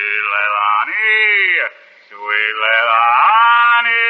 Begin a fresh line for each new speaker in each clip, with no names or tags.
Sweet Leilani, sweet Leilani.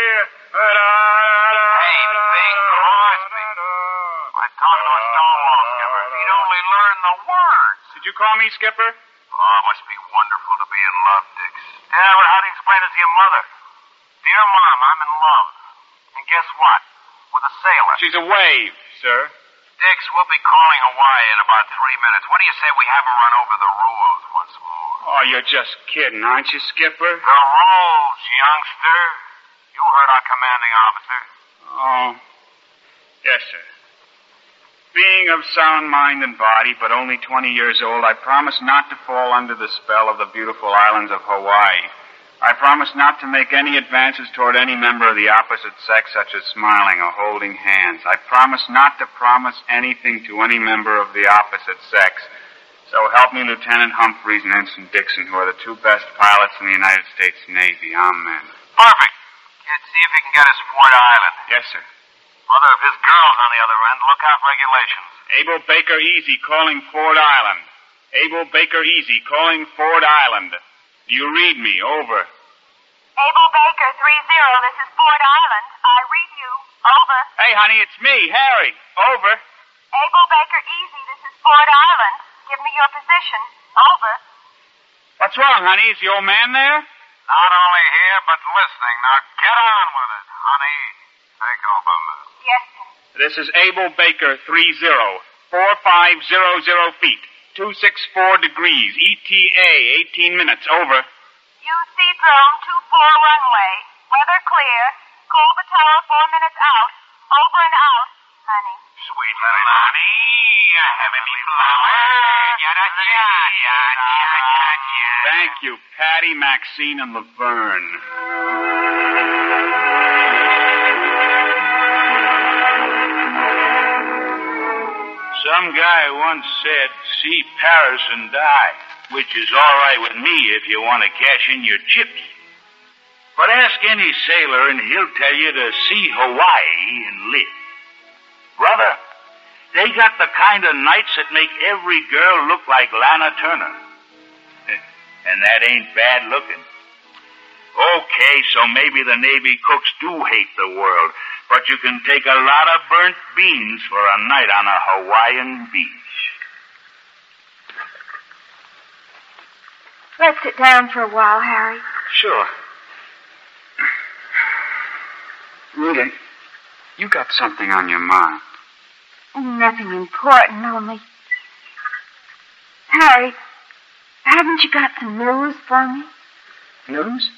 Hey, Bing Crosby. I taught him a Stonewall, Skipper. He'd only learn the words.
Did you call me, Skipper?
Oh, it must be wonderful to be in love, Dix. Dad, how do you explain it to your mother? Dear Mom, I'm in love. And guess what? With a sailor.
She's a wave, sir.
Dix, we'll be calling Hawaii in about 3 minutes. What do you say we have him run over the rules once more?
Oh, you're just kidding, aren't you, Skipper?
The rules, youngster. You heard our commanding officer.
Oh, yes, sir. Being of sound mind and body, but only 20 years old, I promise not to fall under the spell of the beautiful islands of Hawaii. I promise not to make any advances toward any member of the opposite sex, such as smiling or holding hands. I promise not to promise anything to any member of the opposite sex. So help me Lieutenant Humphreys and Ensign Dixon, who are the two best pilots in the United States Navy. Amen.
Perfect. Kid, see if you can get us Ford Island.
Yes, sir.
Mother, if his girl's on the other end, look out regulations.
Abel Baker Easy calling Ford Island. Abel Baker Easy calling Ford Island. Do you read me? Over.
Abel Baker 30, this is Ford Island. I read you. Over.
Hey, honey, it's me, Harry. Over.
Abel Baker Easy, this is Ford Island. Give me your position. Over.
What's wrong, honey? Is the old man there?
Not only here, but listening. Now get on with it, honey. Take over, man.
Yes, sir.
This is Abel Baker 30, 4500 feet, 264 degrees, ETA 18 minutes. Over.
UC drone 24 runway. Weather clear. Culver Tower 4 minutes out. Over and out, honey.
Sweet Leilani, heavenly flower.
Thank you, Patty, Maxine, and Laverne.
Some guy once said, see Paris and die, which is all right with me if you want to cash in your chips. But ask any sailor and he'll tell you to see Hawaii and live. Brother, they got the kind of nights that make every girl look like Lana Turner. And that ain't bad looking. Okay, so maybe the Navy cooks do hate the world, but you can take a lot of burnt beans for a night on a Hawaiian beach.
Let's sit down for a while, Harry.
Sure. Rita, you got something on your mind.
Nothing important, only... Harry, haven't you got some news for me?
News?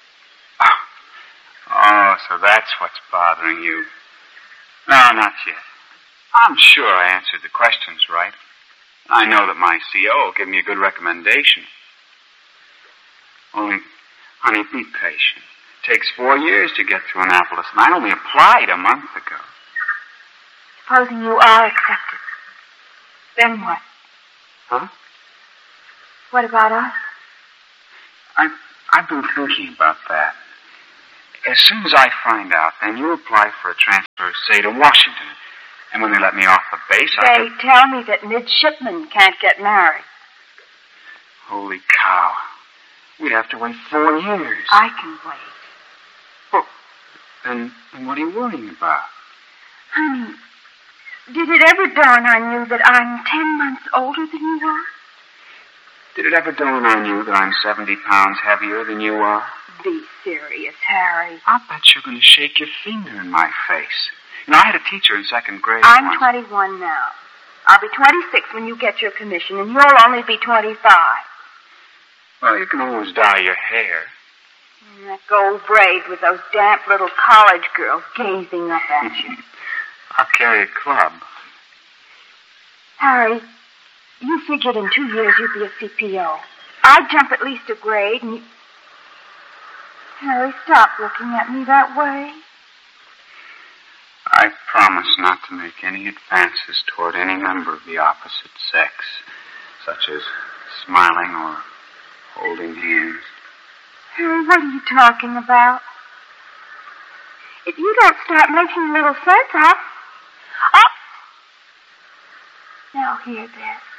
Oh, so that's what's bothering you. No, not yet. I'm sure I answered the questions right. I know that my CO will give me a good recommendation. Only, honey, be patient. It takes 4 years to get through Annapolis, and I only applied a month ago.
Supposing you are accepted. Then what?
Huh?
What about us?
I've been thinking about that. As soon as I find out, then you apply for a transfer, say, to Washington. And when they let me off the base,
They tell me that midshipmen can't get married.
Holy cow. We'd have to wait 4 years.
I can wait.
Well, then what are you worrying about?
Honey, did it ever dawn on you that I'm 10 months older than you are?
Did it ever dawn on you that I'm 70 pounds heavier than you are?
Be serious, Harry.
I'll bet you're going to shake your finger in my face. You know, I had a teacher in second grade
I'm
once.
21 now. I'll be 26 when you get your commission, and you'll only be 25.
Well, you can always dye your hair.
And that gold braid with those damp little college girls gazing up at you.
I'll carry a club.
Harry, you figured in 2 years you'd be a CPO. I'd jump at least a grade, and you... Harry, stop looking at me that way.
I promise not to make any advances toward any member of the opposite sex, such as smiling or holding hands.
Harry, what are you talking about? If you don't start making a little sense, I'll... Oh! Now hear this.